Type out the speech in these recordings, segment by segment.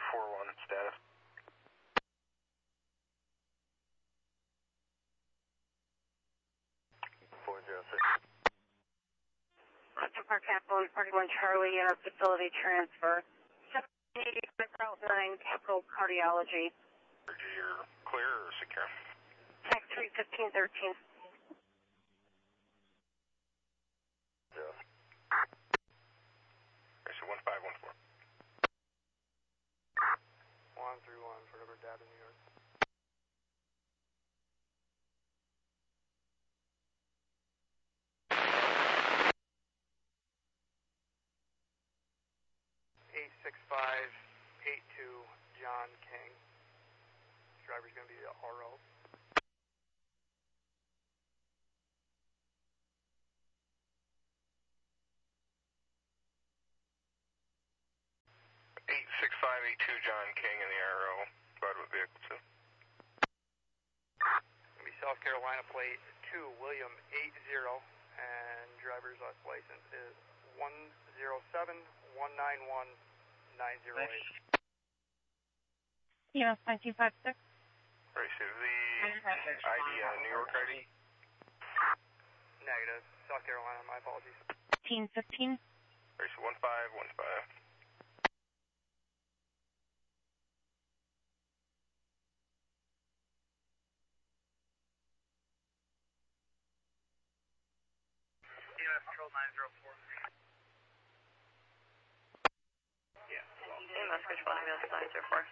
4-1 status. Austin Park Capital and 41 Charlie, facility transfer. 789 Capital Cardiology. You're clear or secure? Tax 31513. Yeah. So 1514. 131 for River Data, New York. John King. Driver's going to be the RO. John King in the RO. Provide what vehicle to? Going to be South Carolina plate 2 William 80, and driver's license is 107191908. EMS 9256. Right, so the ID, New York ID? Negative. South Carolina, my apologies. 1515. Right, so 1515. EMS control 904. Yeah. EMS control 904.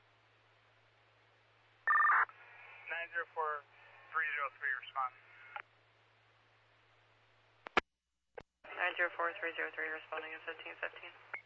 904-303 respond. 904-303 responding at 1515.